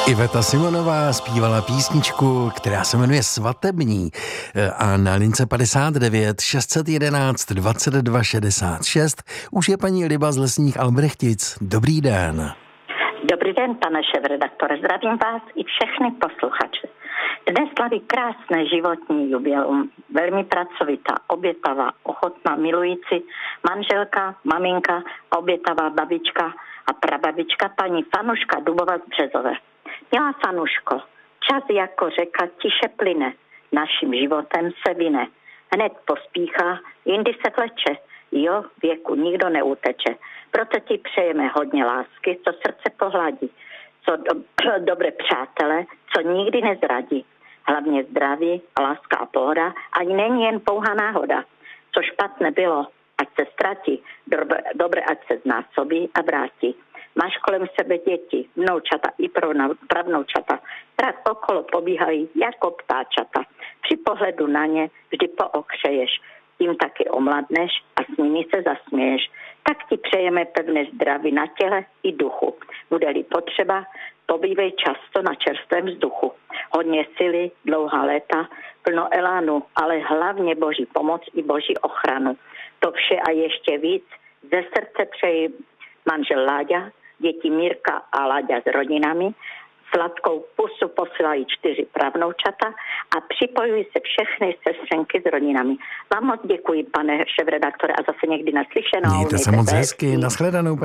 Iveta Simonová zpívala písničku, která se jmenuje Svatební, a na lince 59 611 22 66 už je paní Liba z Lesních Albrechtic. Dobrý den. Dobrý den, pane šéfredaktore, zdravím vás i všechny posluchače. Dnes slaví krásné životní jubileum, velmi pracovitá, obětavá, ochotná, milující manželka, maminka, obětavá babička a prababička paní Fanuška Dubová z Březové. Milá Fanuško, čas jako řeka tiše plyne, naším životem se vine. Hned pospíchá, jindy se vleče, jo, věku nikdo neuteče. Proto ti přejeme hodně lásky, co srdce pohladí, co dobré přátele, co nikdy nezradí. Hlavně zdraví, láska a pohoda, ani není jen pouhá náhoda. Co špatné bylo, ať se ztratí, dobré ať se znásobí a vrátí. Máš kolem sebe děti, vnoučata i pravnoučata, tak okolo pobíhají jako ptáčata. Při pohledu na ně vždy pookřeješ, tím taky omladneš a s nimi se zasměješ. Tak ti přejeme pevné zdraví na těle i duchu. Bude-li potřeba, pobývej často na čerstvém vzduchu. Hodně síly, dlouhá léta, plno elánu, ale hlavně Boží pomoc i Boží ochranu. To vše a ještě víc ze srdce přeji manžel Láďa, děti Mírka a Láďa s rodinami. Sladkou pusu posílají 4 pravnoučata a připojují se všechny sestřenky s rodinami. Vám moc děkuji, pane šéfredaktore, a zase někdy naslyšenou. Mějte se moc hezky, nashledanou.